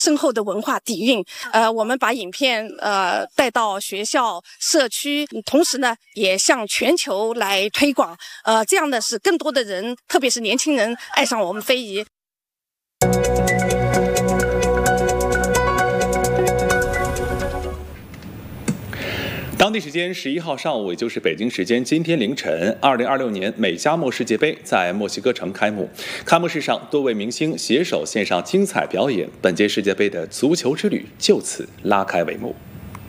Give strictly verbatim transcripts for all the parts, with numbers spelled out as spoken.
深厚的文化底蕴，呃，我们把影片呃带到学校、社区，同时呢，也向全球来推广，呃，这样的是更多的人，特别是年轻人，爱上我们非遗。 当地时间十一号上午，也就是北京时间今天凌晨，二零二六年美加墨世界杯在墨西哥城开幕。开幕式上，多位明星携手献上精彩表演，本届世界杯的足球之旅就此拉开帷幕。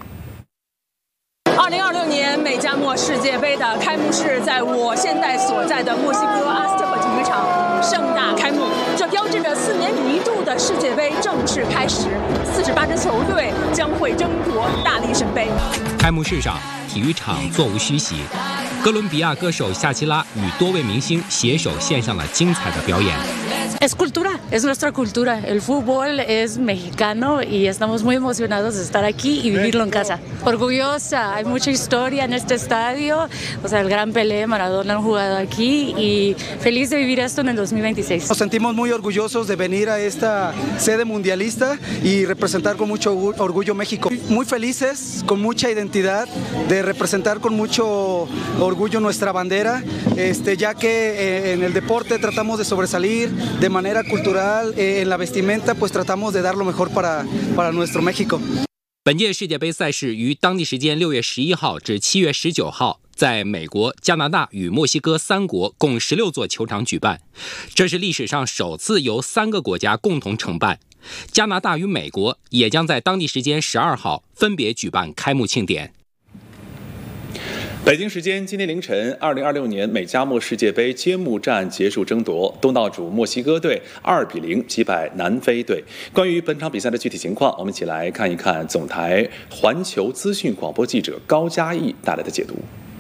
二零二六年美加墨世界杯的开幕式在我现在所在的墨西哥阿斯特克体育场盛大开幕，这标志着四年一度的世界杯正式开始。四十八支球队将会争夺大力神杯。 开幕式上，体育场座无虚席，哥伦比亚歌手夏奇拉与多位明星携手献上了精彩的表演。 Es cultura, es nuestra cultura. El fútbol es mexicano y estamos muy emocionados de estar aquí y vivirlo en casa. Orgullosa, hay mucha historia en este estadio. O sea, el gran Pelé, Maradona han jugado aquí y feliz de vivir esto en el dos mil veintiséis. Nos sentimos muy orgullosos de venir a esta sede mundialista y representar con mucho orgullo México. Muy felices, con mucha identidad, de representar con mucho orgullo nuestra bandera, este, ya que eh, en el deporte tratamos de sobresalir, de manera cultural, eh, en la vestimenta, pues tratamos de dar lo mejor para, para nuestro México. 本届世界杯赛事于当地时间六月十一号至七月十九号，在美国、加拿大与墨西哥三国共十六座球场举办，这是历史上首次由三个国家共同承办。加拿大与美国也将在当地时间十二号分别举办开幕庆典。 北京时间今天凌晨，二零二六年美加墨世界杯揭幕战结束争夺，东道主墨西哥队二比零击败南非队。关于本场比赛的具体情况，我们一起来看一看总台环球资讯广播记者高嘉毅带来的解读。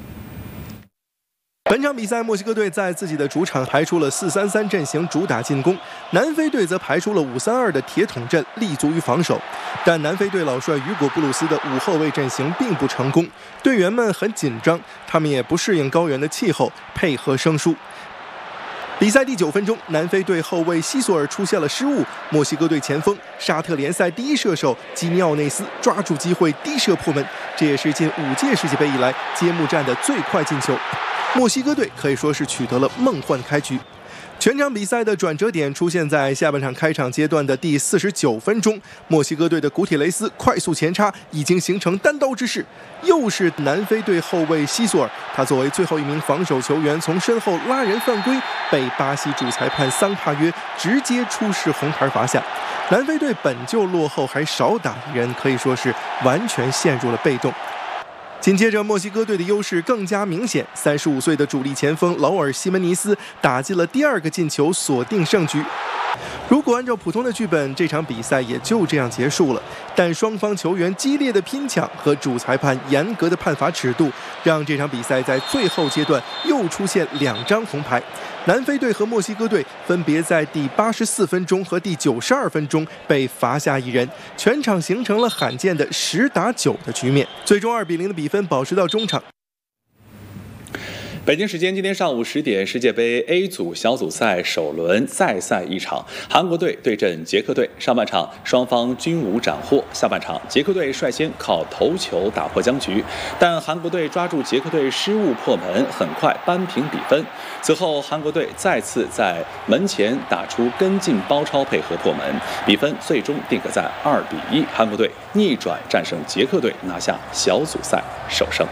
本场比赛，墨西哥队在自己的主场排出了四三三阵型主打进攻，南非队则排出了五三二的铁桶阵，立足于防守。但南非队老帅雨果布鲁斯的五后卫阵型并不成功，队员们很紧张，他们也不适应高原的气候，配合生疏。比赛第九分钟，南非队后卫西索尔出现了失误，墨西哥队前锋沙特联赛第一射手基尼奥内斯抓住机会低射破门，这也是近五届世界杯以来揭幕战的最快进球。墨西哥队可以说是取得了梦幻开局。全场比赛的转折点出现在下半场开场阶段的第四十九分钟，墨西哥队的古铁雷斯快速前插，已经形成单刀之势，又是南非队后卫西索尔，他作为最后一名防守球员从身后拉人犯规，被巴西主裁判桑帕约直接出示红牌罚下。南非队本就落后，还少打一人，可以说是完全陷入了被动。紧接着，墨西哥队的优势更加明显。三十五岁的主力前锋劳尔·西门尼斯打进了第二个进球，锁定胜局。如果按照普通的剧本，这场比赛也就这样结束了。但双方球员激烈的拼抢和主裁判严格的判罚尺度，让这场比赛在最后阶段又出现两张红牌。南非队和墨西哥队分别在第八十四分钟和第九十二分钟被罚下一人，全场形成了罕见的十打九的局面。最终二比零的比分保持到中场。 北京时间今天上午十点，世界杯 A 组小组赛首轮再赛一场，韩国队对阵捷克队。上半场双方均无斩获，下半场捷克队率先靠头球打破僵局，但韩国队抓住捷克队失误破门，很快扳平比分。此后韩国队再次在门前打出跟进包抄配合破门，比分最终定格在二比一，韩国队逆转战胜捷克队，拿下小组赛首胜。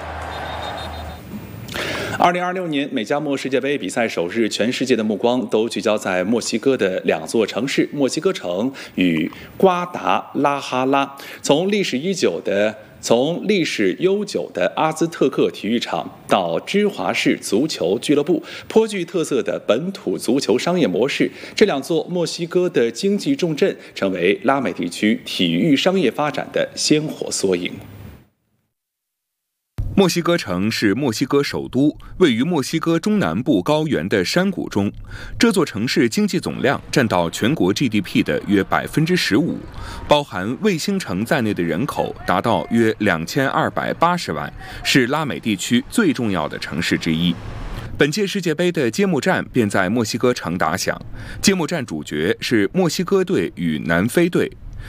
二零二六年美加墨世界杯比赛首日，全世界的目光都聚焦在墨西哥的两座城市——墨西哥城与瓜达拉哈拉。从历史悠久的从历史悠久的阿兹特克体育场到芝华士足球俱乐部，颇具特色的本土足球商业模式，这两座墨西哥的经济重镇成为拉美地区体育商业发展的鲜活缩影。 墨西哥城是墨西哥首都，位于墨西哥中南部高原的山谷中。这座城市经济总量占到全国 G D P 的约百分之十五，包含卫星城在内的人口达到约两千二百八十万，是拉美地区最重要的城市之一。本届世界杯的揭幕战便在墨西哥城打响，揭幕战主角是墨西哥队与南非队。